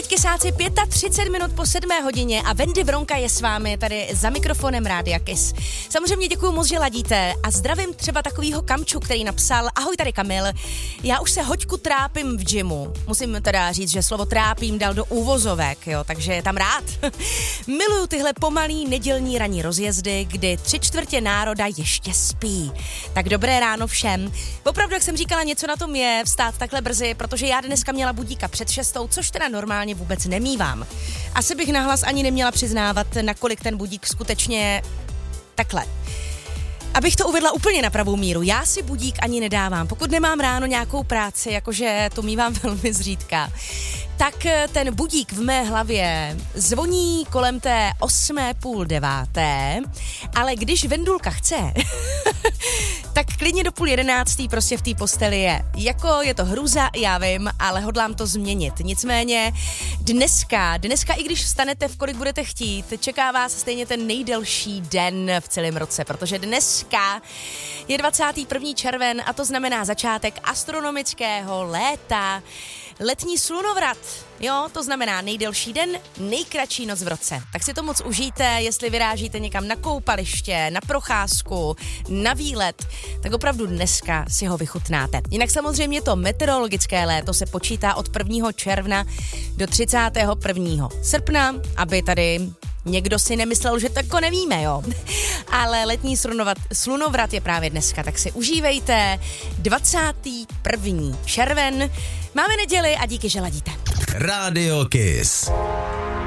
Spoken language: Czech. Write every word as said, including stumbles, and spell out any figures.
Kysáci, třicet pět minut po sedmé hodině a Wendy Vronka je s vámi tady za mikrofonem Rádia Kiss. Samozřejmě děkuju moc, že ladíte a zdravím třeba takovýho Kamču, který napsal: ahoj, tady Kamil, já už se hoďku trápím v gymu. Musím teda říct, že slovo trápím dal do úvozovek, jo, takže je tam rád. Miluju tyhle pomalý nedělní ranní rozjezdy, kdy tři čtvrtě národa ještě spí. Tak dobré ráno všem. Opravdu, jak jsem říkala, něco na tom je vstát takhle brzy, protože já dneska měla budíka před šestou, což teda normálně vůbec nemívám. Asi bych nahlas ani neměla přiznávat, nakolik ten budík skutečně takhle. Abych to uvedla úplně na pravou míru, já si budík ani nedávám. Pokud nemám ráno nějakou práci, jakože to mívám velmi zřídka, tak ten budík v mé hlavě zvoní kolem té osmé půl deváté, ale když Vendulka chce, tak klidně do půl jedenáctý prostě v té posteli je. Jako je to hruza, já vím, ale hodlám to změnit. Nicméně dneska, dneska i když vstanete, v kolik budete chtít, čeká vás stejně ten nejdelší den v celém roce, protože dneska je dvacátý první červen a to znamená začátek astronomického léta. Letní slunovrat, jo, to znamená nejdelší den, nejkratší noc v roce. Tak si to moc užijte, jestli vyrážíte někam na koupaliště, na procházku, na výlet, tak opravdu dneska si ho vychutnáte. Jinak samozřejmě to meteorologické léto se počítá od prvního června do třicátého prvního srpna, aby tady někdo si nemyslel, že to jako nevíme, jo. Ale letní slunovrat, slunovrat je právě dneska, tak si užívejte. dvacátý první červen. Máme neděli a díky, že ladíte. Rádio Kiss.